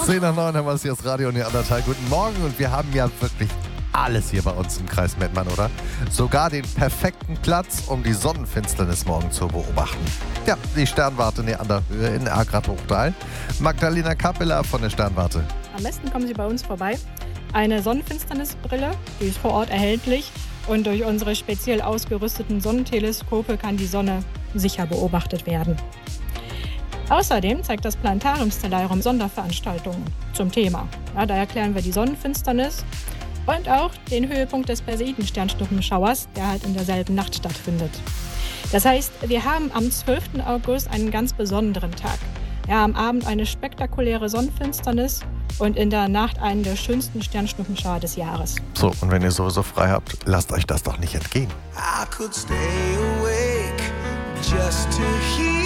10 nach 9 haben wir es hier das Radio Neandertal. Guten Morgen und wir haben ja wirklich alles hier bei uns im Kreis Mettmann, oder? Sogar den perfekten Platz, um die Sonnenfinsternis morgen zu beobachten. Ja, die Sternwarte Neanderhöhe in Agrad-Hochdahl. Magdalena Kappeler von der Sternwarte. Am besten kommen Sie bei uns vorbei. Eine Sonnenfinsternisbrille, die ist vor Ort erhältlich. Und durch unsere speziell ausgerüsteten Sonnenteleskope kann die Sonne sicher beobachtet werden. Außerdem zeigt das Planetarium Stellarium Sonderveranstaltungen zum Thema. Ja, da erklären wir die Sonnenfinsternis und auch den Höhepunkt des Perseiden-Sternschnuppenschauers, der halt in derselben Nacht stattfindet. Das heißt, wir haben am 12. August einen ganz besonderen Tag. Ja, am Abend eine spektakuläre Sonnenfinsternis und in der Nacht einen der schönsten Sternschnuppenschauer des Jahres. So, und wenn ihr sowieso frei habt, lasst euch das doch nicht entgehen. I could stay awake just to hear